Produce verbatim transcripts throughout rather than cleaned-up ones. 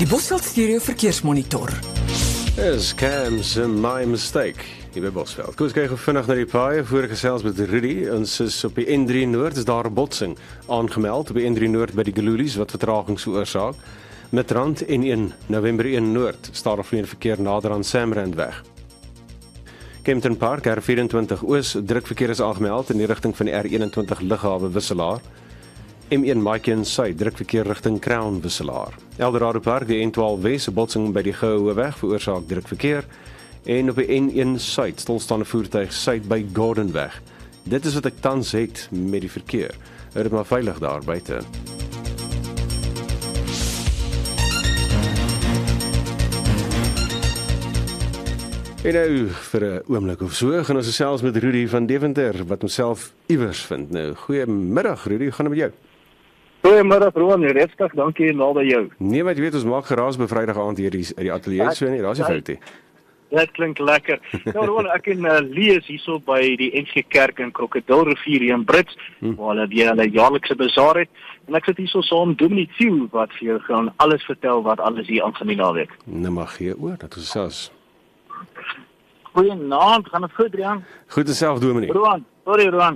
Die Bosveld Stereo Verkeersmonitor. Is Cam's My Mistake hier by Bosveld. Kom ons kyk vinnig na die paaie voor gesels met Rudy. Ons is op die N drie Noord, is daar 'n botsing aangemeld op die N drie Noord by die Gelulies wat vertragings veroorsaak. Met rand N een November een Noord staar er vleiende verkeer nader aan Samrandweg. Kempton Park R vyf-en-twintig Oos drukverkeer is aangemeld in die rigting van die R een-en-twintig Lughawe Wisselaar. M een Maiken Suid drukverkeer rigting Crown Wisselaar. Eldorado Park die N twaalf Wes se botsing by die Goue Weg veroorsaak drukverkeer en op die N een Suid stilstaande voertuig suid by Gordonweg. Dit is wat ek tans het met die verkeer. Hou dit maar veilig daar buite. En nou, vir 'n oomblik of so, gaan ons gesels met Rudy van Deventer, wat homself iewers vind. Nou, goeiemiddag Rudy, hoe gaan dit met jou? Goeiemiddag Roan, rustig, dankie en al by jou. Nee, maar jy weet, ons maak geraas by Vrydag aand hier die, die ateljee, so nie, daar is nie fout nie. Dit klink lekker. Nou Roan, ek kan uh, lees hierso by die N G Kerk in Krokodilrivier hier in Brits, hmm. waar hulle weer hulle jaarlikse bazaar het. En ek sit hierso saam Dominee Thiel, wat vir jou gaan alles vertel wat alles hier aangaan die naweek. Nou mag gee oor, dat ons selfs. Goeienaand, gaan het goed, Rian? Goed en self, Dominee. Roan, sorry Roan.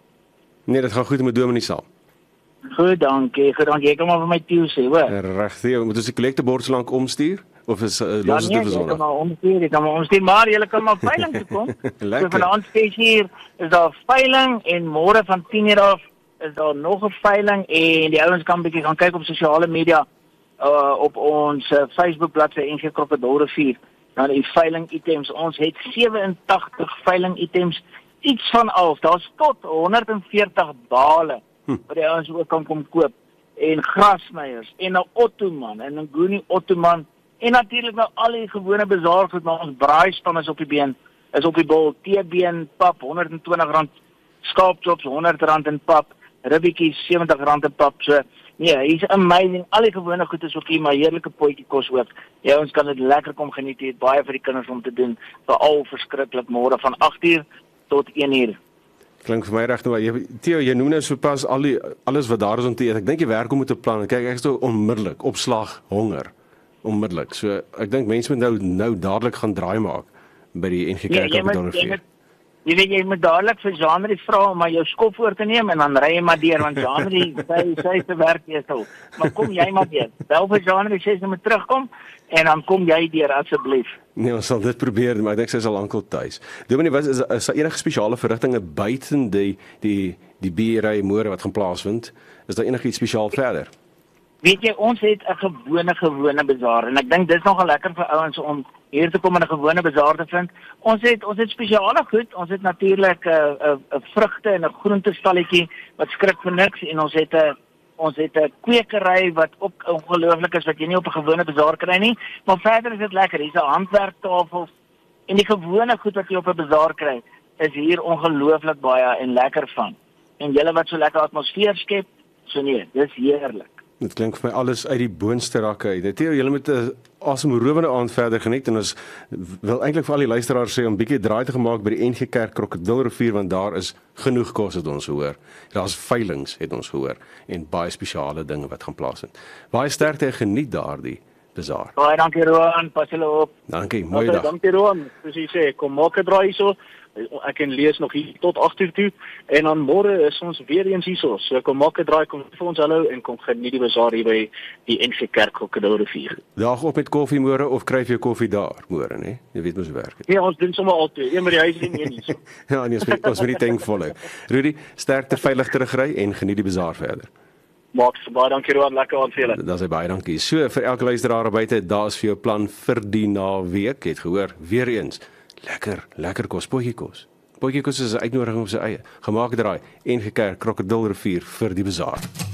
Nee, dit gaan goed met Dominee saam. Goed, dankie, goed, dankie. Ek kan maar vir my Thiel sê, hoor. Regtig, moet ons die kollektebord so lank omstuur? Of is uh, los ja, is nee, dit jy kan maar omstuur, jy kan maar omstuur, maar jy kan maar veiling toe kom. So vanaand steeds hier is daar veiling en môre van tien uur af is daar nog 'n veiling en die ouens kan bietjie gaan kyk op sosiale media uh, op ons uh, Facebook bladsy N G Krokodilrivier. Dan die veiling items. Ons het sewe-en-tagtig veiling items. Iets van al. Daar's tot honderd en veertig bale hm. wat die ouens ook kan kom koop. En grasmeiers en 'n ottoman en 'n Goonie ottoman en natuurlik nou al die gewone bazaar goed, maar ons braaispan is op die been. Is op die bol teebeen pap honderd en twintig rand, skaapchops honderd rand in pap, ribbetjies sewentig rand in pap. So nee, hy's amazing. Al die gewone goed is ook hier, maar heerlike potjie kos ook. Ja, ons kan dit lekker kom geniet. Dit baie vir die kinders om te doen. Veral verskriklik môre van agt uur tot een uur. Klink vir my reg nou. Jy Theo, jy noem nou sopas al die alles wat daar is om te eet. Ek dink jy werk om met 'n plan. Kyk, ek is nou onmiddellik opslag honger. Onmiddellik. So ek dink mense moet nou nou dadelik gaan draai maak by die N G Kerk op Donderdag. Jy weet jy moet dadelik vir Jean-Marie vra om maar jou skop voor te neem en dan ry jy maar deur want Jean-Marie sy sy se werk is al. Maar kom jy maar deur. Bel vir Jean-Marie sê sy moet terugkom en dan kom jy deur asseblief. Nee, ons sal dit probeer, maar ek dink sy is al lankal tuis. Dominee, wat is is daar enige spesiale verrigtinge buite die die die bierery môre wat gaan plaasvind? Is daar enigiets spesiaal verder? Weet jy, ons het 'n gewone gewone bazaar en ek dink dis nogal lekker vir ouens om hier te kom en 'n gewone bazaar te vind. Ons het ons het spesiale goed. Ons het natuurlik 'n uh, 'n uh, uh, vrugte en 'n groentestalletjie wat skrik vir niks en ons het 'n uh, ons het 'n uh, kwekery wat ook ongelooflik is wat jy nie op 'n gewone bazaar kry nie. Maar verder is dit lekker. Hier's 'n handwerktafel en die gewone goed wat jy op 'n bazaar kry is hier ongelooflik baie en lekker van. En julle wat so lekker atmosfeer skep, so nee, dis heerlik. Dit klink vir my alles uit die boonste rakke uit. Theo, julle moet 'n asemrowende aand verder geniet en ons wil eintlik vir al die luisteraars sê om bietjie draai te gemaak by die N G Kerk Krokodilrivier want daar is genoeg kos het ons gehoor. Daar's veilings het ons gehoor en baie spesiale dinge wat gaan plaasvind. Baie sterkte en geniet daardie bazaar. Baie dankie Roan, pas julle op. Dankie, mooi dag. Dankie Roan. Soos jy sê, kom maak 'n draai hierso. Ek kan lees nog hier tot agt uur toe en dan môre is ons weer eens hierso. So kom maak 'n draai, kom vir ons hallo en kom geniet die bazaar hier by die N G Kerk Krokodilrivier. Daag op met koffie môre of kry jy koffie daar môre, né? Jy weet mos hoe werk dit. Ja, ons doen sommer altyd. Een by die huis en een hierso. Ja, nee, ons ons moet die tank vol hou. Rudy, sterkte veilig terugry en geniet die bazaar verder. Maak so baie dankie Roan, lekker aan vir julle. Daar's baie dankie. So vir elke luisteraar buite, daar's vir jou plan vir die naweek. Het gehoor, weer eens. Lekker, lekker kos, potjie kos. Potjie kos is 'n uitnodiging op sy eie. Gemaak draai en gekerk Krokodilrivier vir die bazaar.